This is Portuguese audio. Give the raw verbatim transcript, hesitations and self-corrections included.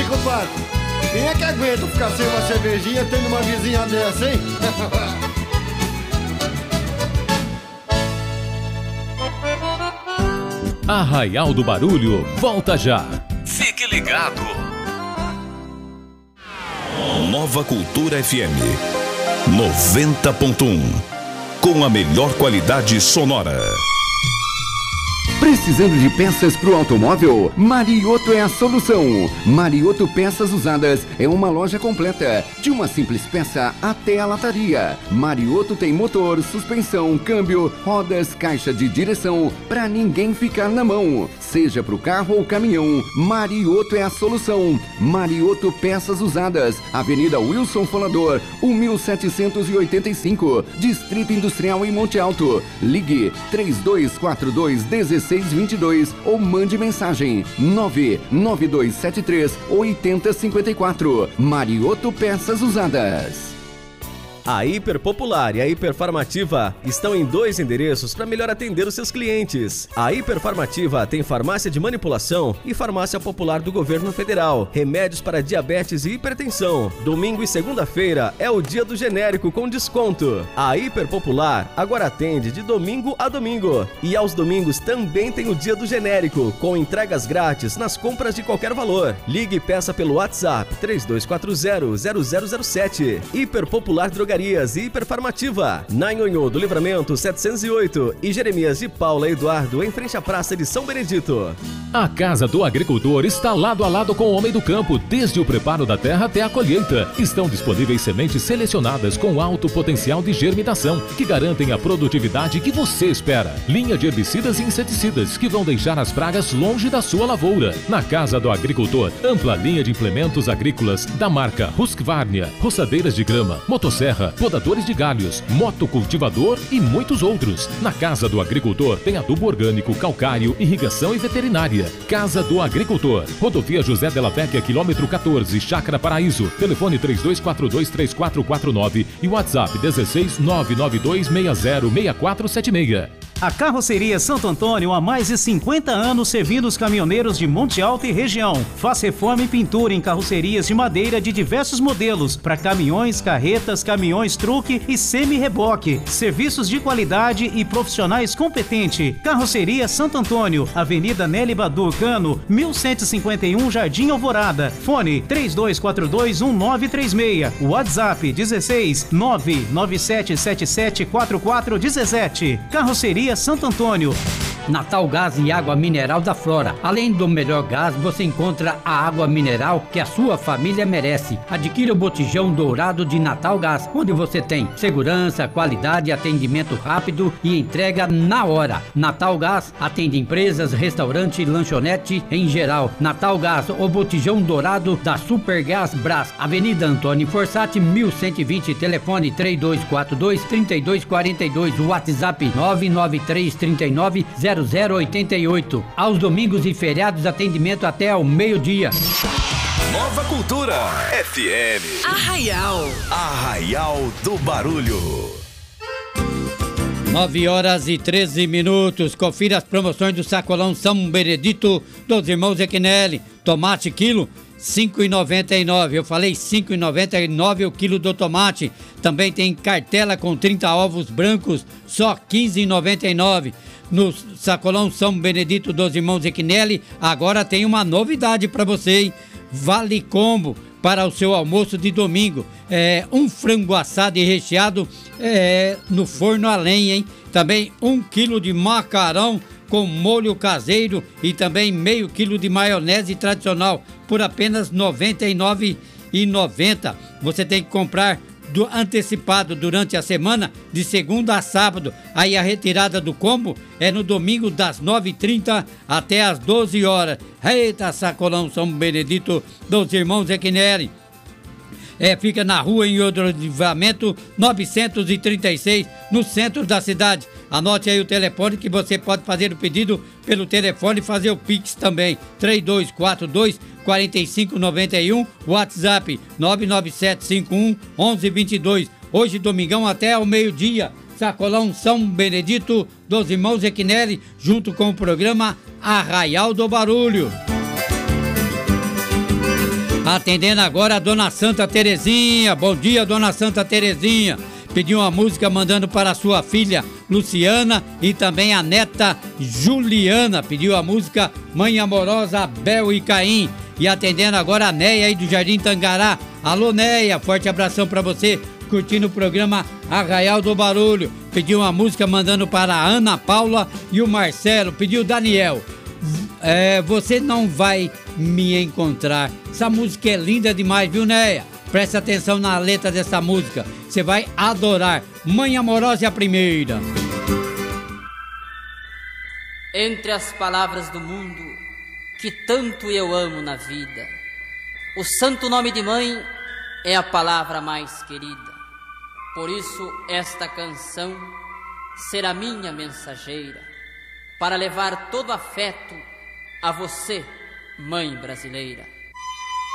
compadre? Quem é que aguenta ficar sem uma cervejinha tendo uma vizinha dessa, hein? Arraial do Barulho, volta já. Fique ligado. Nova Cultura F M noventa ponto um, com a melhor qualidade sonora. Precisando de peças para o automóvel? Marioto é a solução. Marioto Peças Usadas é uma loja completa, de uma simples peça até a lataria. Marioto tem motor, suspensão, câmbio, rodas, caixa de direção, para ninguém ficar na mão. Seja para o carro ou caminhão, Marioto é a solução. Marioto Peças Usadas, Avenida Wilson Folador, mil setecentos e oitenta e cinco, Distrito Industrial em Monte Alto. Ligue três dois quatro dois, um seis dois dois ou mande mensagem nove nove dois sete três, oito zero cinco quatro. Marioto Peças Usadas. A Hiper Popular e a Hiperfarmativa estão em dois endereços para melhor atender os seus clientes. A Hiperfarmativa tem farmácia de manipulação e farmácia popular do governo federal, remédios para diabetes e hipertensão. Domingo e segunda-feira é o dia do genérico com desconto. A Hiper Popular agora atende de domingo a domingo. E aos domingos também tem o dia do genérico, com entregas grátis nas compras de qualquer valor. Ligue e peça pelo WhatsApp três dois quatro zero, zero zero zero sete. Hiper Popular Drogarias e Hiperfarmativa, na Nhonhô do Livramento setecentos e oito e Jeremias de Paula Eduardo, em frente à Praça de São Benedito. A Casa do Agricultor está lado a lado com o Homem do Campo, desde o preparo da terra até a colheita. Estão disponíveis sementes selecionadas com alto potencial de germinação, que garantem a produtividade que você espera. Linha de herbicidas e inseticidas, que vão deixar as pragas longe da sua lavoura. Na Casa do Agricultor, ampla linha de implementos agrícolas da marca Husqvarna, roçadeiras de grama, motosserra, podadores de galhos, motocultivador e muitos outros. Na Casa do Agricultor tem adubo orgânico, calcário, irrigação e veterinária. Casa do Agricultor, Rodovia José Della Vecchia, quilômetro quatorze, Chácara Paraíso. Telefone três dois quatro dois, três quatro quatro nove e WhatsApp dezesseis, nove nove dois seis zero, seis quatro sete seis. A Carroceria Santo Antônio há mais de cinquenta anos servindo os caminhoneiros de Monte Alto e região. Faz reforma e pintura em carrocerias de madeira de diversos modelos para caminhões, carretas, caminhões truque e semi-reboque. Serviços de qualidade e profissionais competentes. Carroceria Santo Antônio, Avenida Nelly Badu Cano, mil cento e cinquenta e um, Jardim Alvorada. Fone três dois quatro dois, um nove três seis. WhatsApp dezesseis, nove nove sete sete sete quatro quatro um sete. Carroceria Santo Antônio. Natal Gás e Água Mineral da Flora. Além do melhor gás, você encontra a água mineral que a sua família merece. Adquira o botijão dourado de Natal Gás, onde você tem segurança, qualidade, atendimento rápido e entrega na hora. Natal Gás atende empresas, restaurante, lanchonete em geral. Natal Gás, o botijão dourado da Supergás Brás, Avenida Antônio Forçati, mil cento e vinte, telefone três dois quatro dois, três dois quatro dois, WhatsApp nove nove três três nove, zero zero oito oito. Aos domingos e feriados, atendimento até ao meio-dia. Nova Cultura F M. Arraial. Arraial do Barulho. nove horas e treze minutos. Confira as promoções do Sacolão São Benedito dos Irmãos Equinelli. Tomate quilo cinco reais e noventa e nove. Eu falei cinco reais e noventa e nove o quilo do tomate. Também tem cartela com trinta ovos brancos, só quinze reais e noventa e nove. No Sacolão São Benedito dos Irmãos Equinelli, agora tem uma novidade para você, hein? Vale combo para o seu almoço de domingo. É um frango assado e recheado é, no forno a lenha, hein? Também um quilo de macarrão com molho caseiro e também meio quilo de maionese tradicional por apenas noventa e nove reais e noventa centavos. Você tem que comprar do antecipado durante a semana, de segunda a sábado. Aí a retirada do combo é no domingo das nove e trinta até as doze horas. Eita, Sacolão São Benedito dos Irmãos Equinelli. É, fica na rua em Outro Livramento novecentos e trinta e seis, no centro da cidade. Anote aí o telefone que você pode fazer o pedido pelo telefone e fazer o Pix também. três dois quatro dois, quatro cinco nove um, WhatsApp nove nove sete cinco um, um um dois dois. Hoje, domingão, até ao meio-dia. Sacolão São Benedito dos Irmãos Equinelli, junto com o programa Arraial do Barulho. Atendendo agora a Dona Santa Terezinha. Bom dia, Dona Santa Terezinha. Pediu uma música mandando para a sua filha Luciana e também a neta Juliana. Pediu a música Mãe Amorosa, Abel e Caim. E atendendo agora a Neia aí do Jardim Tangará. Alô, Neia, forte abração para você, curtindo o programa Arraial do Barulho. Pediu uma música mandando para a Ana Paula e o Marcelo. Pediu Daniel. É, você não vai me encontrar. Essa música é linda demais, viu, Neia? Preste atenção na letra dessa música. Você vai adorar. Mãe Amorosa é a primeira. Entre as palavras do mundo que tanto eu amo na vida, o santo nome de mãe é a palavra mais querida. Por isso esta canção será minha mensageira, para levar todo afeto a você, mãe brasileira.